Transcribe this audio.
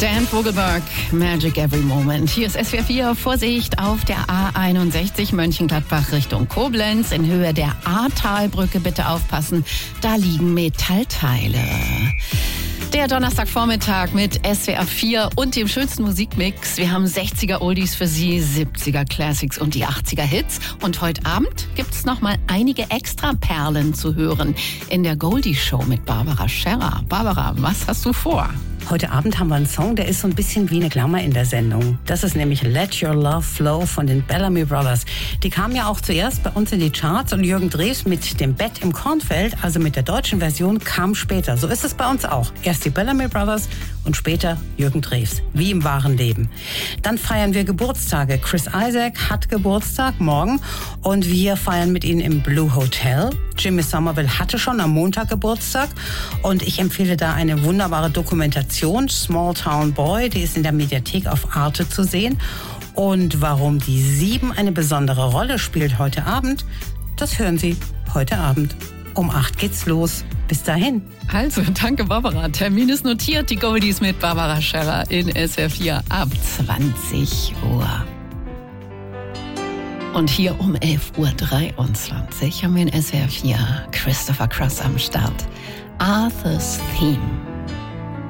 Dan Vogelberg, Magic Every Moment. Hier ist SWR 4, Vorsicht auf der A61 Mönchengladbach Richtung Koblenz. In Höhe der Ahrtalbrücke bitte aufpassen, da liegen Metallteile. Der Donnerstagvormittag mit SWR 4 und dem schönsten Musikmix. Wir haben 60er Oldies für Sie, 70er Classics und die 80er Hits. Und heute Abend gibt's noch mal einige Extra-Perlen zu hören in der Goldie Show mit Barbara Scherrer. Barbara, was hast du vor? Heute Abend haben wir einen Song, der ist so ein bisschen wie eine Klammer in der Sendung. Das ist nämlich Let Your Love Flow von den Bellamy Brothers. Die kamen ja auch zuerst bei uns in die Charts und Jürgen Drews mit dem Bett im Kornfeld, also mit der deutschen Version, kam später. So ist es bei uns auch. Erst die Bellamy Brothers und später Jürgen Drews, wie im wahren Leben. Dann feiern wir Geburtstage. Chris Isaak hat Geburtstag morgen und wir feiern mit ihnen im Blue Hotel. Jimmy Somerville hatte schon am Montag Geburtstag und ich empfehle da eine wunderbare Dokumentation, Small Town Boy, die ist in der Mediathek auf Arte zu sehen. Und warum die 7 eine besondere Rolle spielt heute Abend, das hören Sie heute Abend. Um 8 geht's los. Bis dahin. Also, danke Barbara. Termin ist notiert. Die Goldies mit Barbara Scherrer in SWR 4 ab 20 Uhr. Und hier um 11.23 Uhr haben wir in SWR 4 Christopher Cross am Start. Arthur's Theme.